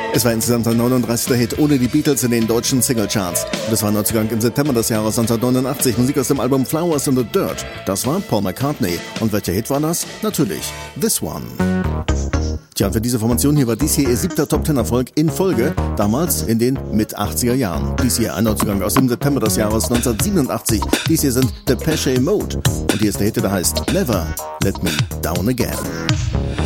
Es war insgesamt ein 39. Hit ohne die Beatles in den deutschen Singlecharts. Das war Neuzugang im September des Jahres 1989. Musik aus dem Album Flowers in the Dirt. Das war Paul McCartney. Und welcher Hit war das? Natürlich This One. Tja, für diese Formation hier war dies hier ihr 7. Top-10-Erfolg in Folge, damals in den Mit-80er Jahren. Dies hier ein Neuzugang aus dem September des Jahres 1987. Dies hier sind Depeche Mode. Und hier ist der Hit, der heißt Never Let Me Down Again.